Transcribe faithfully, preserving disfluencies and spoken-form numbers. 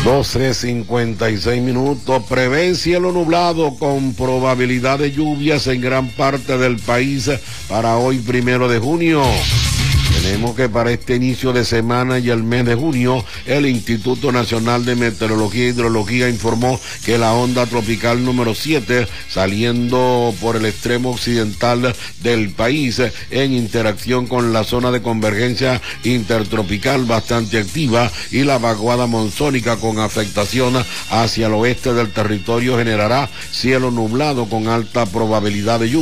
doce cincuenta y seis minutos. Prevé cielo nublado con probabilidad de lluvias en gran parte del país para hoy primero de junio. Tenemos que para este inicio de semana y el mes de junio, el Instituto Nacional de Meteorología e Hidrología informó que la onda tropical número siete, saliendo por el extremo occidental del país, en interacción con la zona de convergencia intertropical bastante activa y la vaguada monzónica con afectación hacia el oeste del territorio, generará cielo nublado con alta probabilidad de lluvia.